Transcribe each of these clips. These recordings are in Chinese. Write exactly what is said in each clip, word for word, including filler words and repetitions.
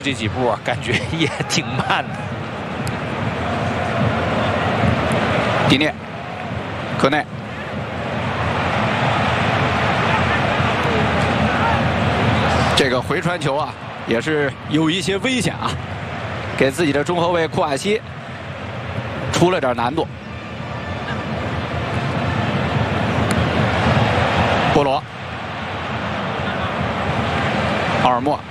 这几步啊，感觉也挺慢的。 迪涅，科内，这个回传球啊，也是有一些危险啊，给自己的中后卫库瓦西出了点难度。波罗，奥尔莫。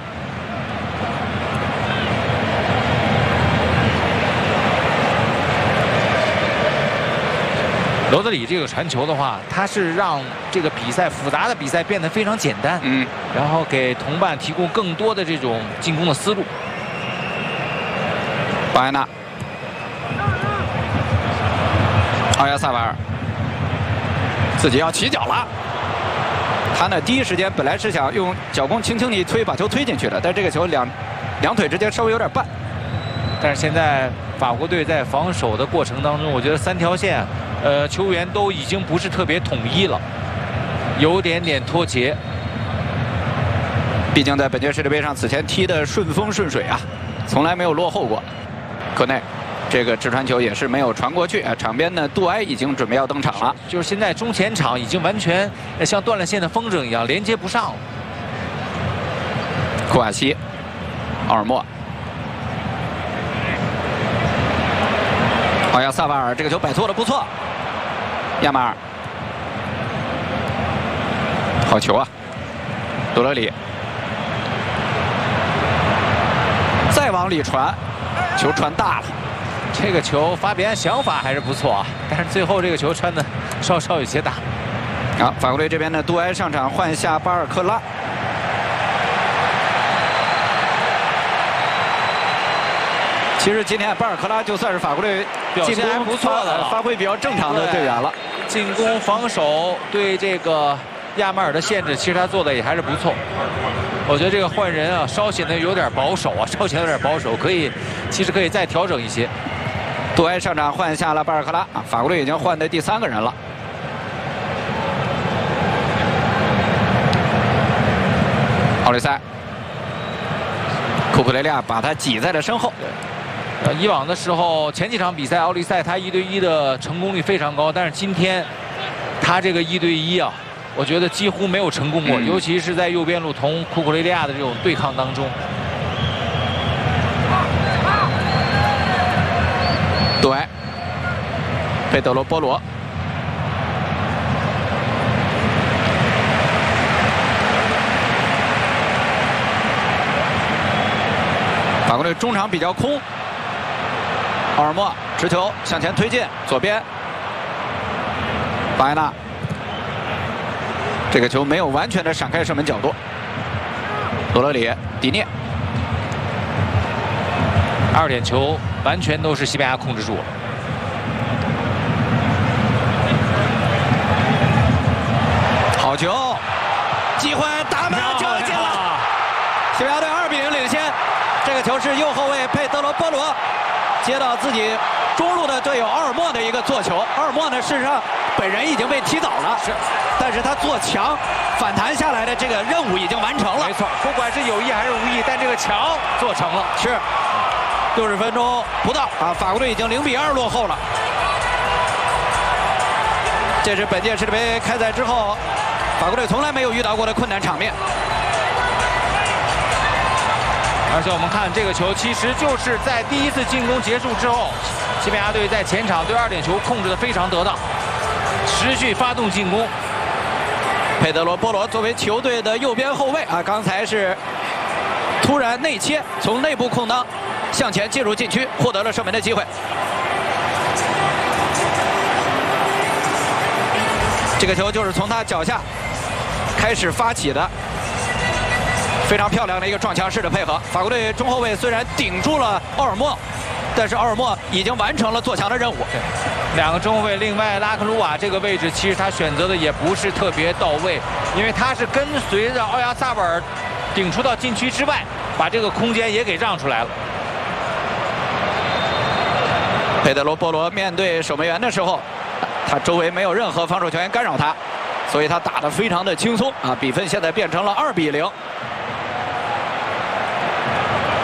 罗德里这个传球的话，他是让这个比赛复杂的比赛变得非常简单，嗯，然后给同伴提供更多的这种进攻的思路。 巴埃纳，奥亚萨瓦尔，自己要起脚了。他呢，第一时间本来是想用脚弓轻轻地一推，把球推进去的，但这个球两两腿之间稍微有点绊。 但是现在法国队在防守的过程当中，我觉得三条线。 呃，球员都已经不是特别统一了，有点点脱节。 毕竟在本届世界杯上，此前踢的顺风顺水啊，从来没有落后过。科内，这个直传球也是没有传过去啊。场边呢，杜埃已经准备要登场了。 就是现在中前场已经完全像断了线的风筝一样连接不上了。 库瓦西，奥尔莫。 奥亚萨瓦尔这个球摆脱的不错，亚马尔，好球啊！多勒里，再往里传，球传大了。 这个球法比安想法还是不错啊，但是最后这个球传的稍稍有些大。 好，法国队这边呢，杜埃上场换下巴尔克拉。 其实今天巴尔克拉就算是法国队表现还不错的， 发挥比较正常的队员了。 进攻、防守对这个亚马尔的限制，其实他做的也还是不错。我觉得这个换人啊，稍显得有点保守啊，稍显得有点保守，可以，其实可以再调整一些。 杜埃上场换下了巴尔克拉啊，法国队已经换的第三个人了。奥利塞，库库雷利亚把他挤在了身后。 呃，以往的时候，前几场比赛，奥利塞他一对一的成功率非常高，但是今天他这个一对一啊，我觉得几乎没有成功过，嗯、尤其是在右边路同库库雷利亚的这种对抗当中。 对，佩德罗波罗，法国队中场比较空。 奥尔莫持球向前推进，左边，巴埃纳，这个球没有完全的闪开射门角度。罗德里、迪涅， 二点球完全都是西班牙控制住了。 好球，机会打门就进了，西班牙队二比零领先。这个球是右后卫佩德罗波罗。 接到自己中路的队友奥尔莫的一个做球，奥尔莫呢，事实上本人已经被踢倒了，是，但是他做墙反弹下来的这个任务已经完成了。 没错，不管是有意还是无意，但这个墙做成了。 是，六十分钟不到啊，法国队已经零比二落后了。这是本届世界杯开赛之后，法国队从来没有遇到过的困难场面。 而且我们看这个球，其实就是在第一次进攻结束之后，西班牙队在前场对二点球控制得非常得当，持续发动进攻。 佩德罗波罗作为球队的右边后卫啊，刚才是突然内切，从内部空当向前进入禁区，获得了射门的机会。这个球就是从他脚下开始发起的。 非常漂亮的一个撞墙式的配合。法国队中后卫虽然顶住了奥尔莫，但是奥尔莫已经完成了做墙的任务。 对，两个中后卫，另外拉克鲁瓦这个位置，其实他选择的也不是特别到位，因为他是跟随着奥亚萨瓦尔顶出到禁区之外，把这个空间也给让出来了。 佩德罗波罗面对守门员的时候，他周围没有任何防守球员干扰他，所以他打得非常的轻松啊。比分现在变成了二比零。